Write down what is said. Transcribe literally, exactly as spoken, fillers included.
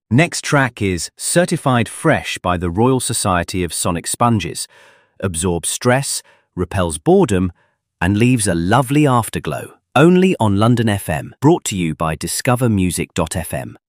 Next track is Certified Fresh by the Royal Society of Sonic Sponges. Absorbs stress, repels boredom, and leaves a lovely afterglow. Only on London F M. Brought to you by discover music dot f m.